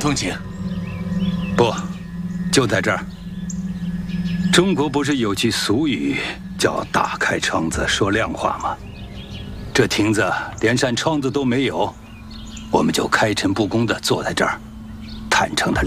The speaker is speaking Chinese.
风景。 不，就在这儿。中国不是有句俗语叫“打开窗子说亮话”吗？这亭子连扇窗子都没有，我们就开诚布公地坐在这儿，坦诚地